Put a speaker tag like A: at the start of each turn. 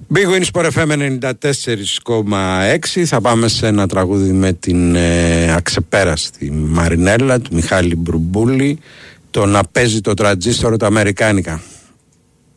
A: Big Win Sport FM 94,6. Θα πάμε σε ένα τραγούδι με την αξεπέραστη Μαρινέλα του Μιχάλη Μπρουμπούλη, το να παίζει το τραντζίστορο τα αμερικάνικα.